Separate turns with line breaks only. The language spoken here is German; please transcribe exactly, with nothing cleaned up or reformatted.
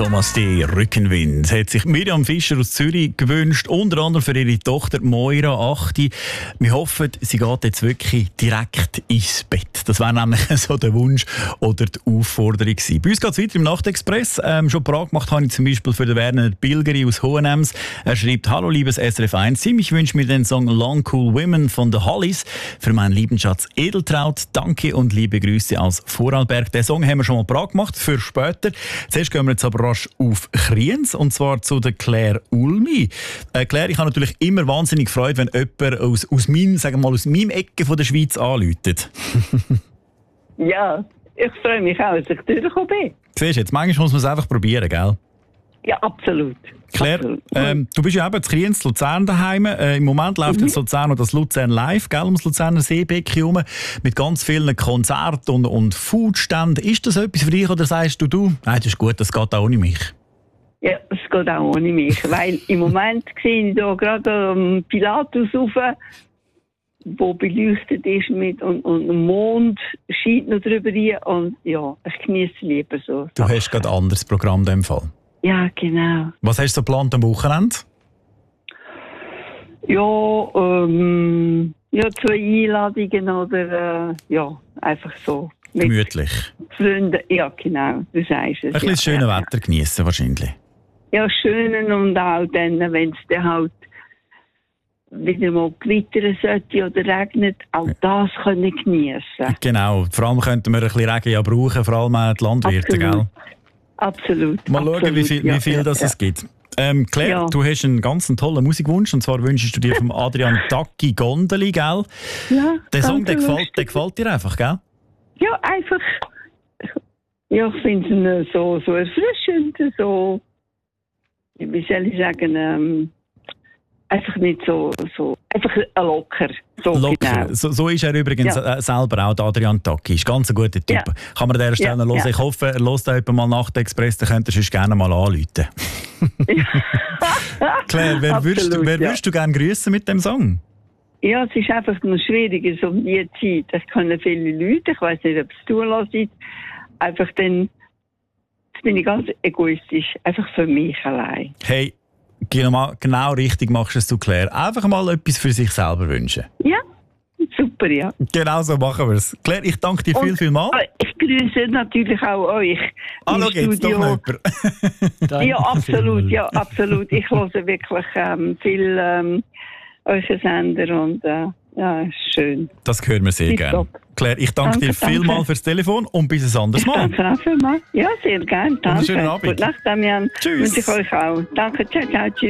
Thomas D. Rückenwind hat sich Miriam Fischer aus Zürich gewünscht, unter anderem für ihre Tochter Moira, acht. Wir hoffen, sie geht jetzt wirklich direkt ins Bett. Das wäre nämlich so der Wunsch oder die Aufforderung gewesen. Bei uns geht es weiter im Nachtexpress. Ähm, schon Prag gemacht habe ich zum Beispiel für den Werner Bilgeri aus Hohenems. Er schreibt: Hallo liebes S R F eins Team, ich wünsche mir den Song Long Cool Women von The Hollies für meinen lieben Schatz Edeltraut. Danke und liebe Grüße aus Vorarlberg. Den Song haben wir schon mal Prag gemacht, für später. Zuerst gehen wir jetzt aber rasch auf Kriens, und zwar zu der Claire Ulmi. Äh, Claire, ich habe natürlich immer wahnsinnig Freude, wenn jemand aus, aus, meinem, sagen wir mal, aus meinem Ecke von der Schweiz anruft.
Ja, ich freue mich auch, dass ich durchgekommen bin.
Siehst du, jetzt manchmal muss man es einfach probieren, gell?
Ja, absolut.
Claire,
absolut.
Ähm, du bist ja eben in Kriens, Luzern daheim. Äh, Im Moment läuft mhm. jetzt Luzern noch das Luzern Live, gell, ums Luzerner Seebecken herum, mit ganz vielen Konzerten und, und Foodständen. Ist das etwas für dich, oder sagst du, du, nein, das ist gut, das geht auch ohne mich?
Ja, es geht auch ohne mich, weil im Moment sehe ich hier gerade am Pilatus rauf, wo beleuchtet ist mit, und, und der Mond scheint noch drüber rein, und ja, ich genieße lieber so.
Du hast gerade ein anderes Programm in dem Fall.
Ja, genau.
Was hast du so geplant am Wochenende?
Ja, ähm, ja, zwei Einladungen oder äh, ja, einfach so.
Gemütlich.
Freunden, ja genau, du sagst es.
Ein bisschen
ja,
schönes
ja,
Wetter genießen wahrscheinlich.
Ja, schönen, und auch dann, wenn es dann halt wieder mal gewittern sollte oder regnet, auch das können genießen.
Genau, vor allem könnten wir ein bisschen Regen ja brauchen, vor allem auch die Landwirte,
Absolut.
gell?
Absolut.
Mal schauen,
absolut,
wie viel,
ja,
wie viel
ja,
das
ja.
es gibt. Ähm, Claire,
Ja.
du hast einen ganz tollen Musikwunsch, und zwar wünschst du dir vom Adrian Tacchi Gondeli, gell?
Ja,
Der Song, der
ganz
gefällt,
lustig.
der gefällt dir einfach, gell?
Ja, einfach. Ja, ich finde es so, so erfrischend, so, wie soll ich sagen, ähm, einfach nicht so, so einfach locker. So
Locker.
Genau.
So, so ist er übrigens
Ja.
äh, selber auch, der Adrian Tacchi. Ist ganz ein guter Typ.
Ja.
Kann man an dieser Stelle
Ja,
noch hören.
ja.
Ich hoffe, er hört auch jemand mal Nachtexpress, dann könnt ihr sonst gerne mal anrufen. Claire, wer, würdest, du,
Absolut,
wer
ja.
würdest du gerne grüßen mit dem Song?
Ja, es ist einfach noch schwierig, so um die Zeit. Das können viele Leute, ich weiß nicht, ob es zulässt, einfach dann, jetzt bin ich ganz egoistisch, einfach für mich allein.
Hey, genau, genau richtig machst du es, du, Claire. Einfach mal etwas für sich selber wünschen.
Ja, super, ja.
Genau so machen wir es. Claire, ich danke dir viel,
Und,
viel mal.
äh, Ich grüße natürlich auch euch.
Hallo,
im
geht's doch noch
Studio.
jemand?
Ja, absolut, ja, absolut. Ich höre wirklich ähm, viel ähm, euren Sender, und äh, ja, ist schön.
Das hören wir sehr
Tipptopp.
gerne. Claire, ich danke,
Danke,
dir vielmal
danke.
fürs Telefon und bis ein anderes Mal.
Danke auch vielmals. Ja, sehr gerne. Danke.
schönen Abend.
Gute Nacht, Damian.
Tschüss.
Wünsche ich euch auch. Danke, ciao, ciao, tschüss.